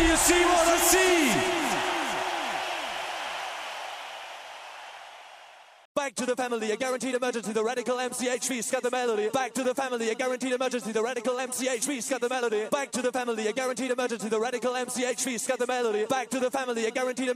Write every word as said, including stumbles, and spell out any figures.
you see what I see? Back to the family, a guaranteed emergency, the radical M C H V, scat the melody. Back to the family, a guaranteed emergency, the radical M C H V, scat the melody. Back to the family, a guaranteed emergency, the radical M C H V, scat the melody. Back to the family, a guaranteed